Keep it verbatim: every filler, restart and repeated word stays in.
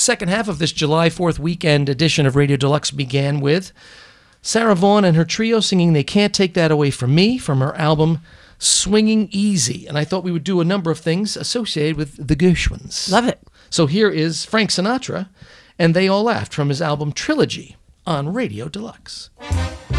Second half of this July fourth weekend edition of Radio Deluxe began with Sarah Vaughan and her trio singing They Can't Take That Away From Me from her album Swinging Easy. And I thought we would do a number of things associated with the Gershwins. Love it. So here is Frank Sinatra and They All Laughed from his album Trilogy on Radio Deluxe.